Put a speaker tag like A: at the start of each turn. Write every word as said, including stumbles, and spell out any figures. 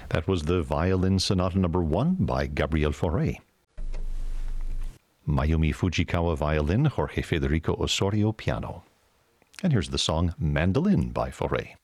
A: That was the Violin Sonata number one by Gabriel Fauré. Mayumi Fujikawa violin, Jorge Federico Osorio piano. And here's the song Mandolin by Fauré.